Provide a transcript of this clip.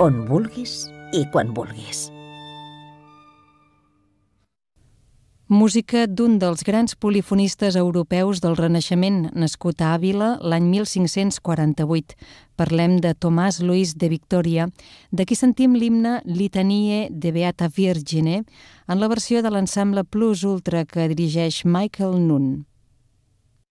on vulguis i quan vulguis. Música d'un dels grans polifonistes europeus del Renaixement, nascut a Àvila l'any 1548. Parlem de Tomàs Luis de Victòria, de qui sentim l'himne Litanie de Beata Virgine en la versió de l'ensemble Plus Ultra que dirigeix Michael Nunn.